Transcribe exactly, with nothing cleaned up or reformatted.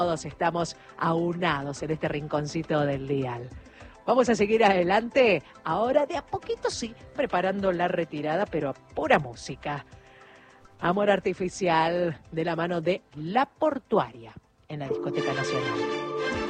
Todos estamos aunados en este rinconcito del dial. Vamos a seguir adelante, ahora de a poquito sí, preparando la retirada, pero a pura música. Amor Artificial de la mano de La Portuaria en la Discoteca Nacional.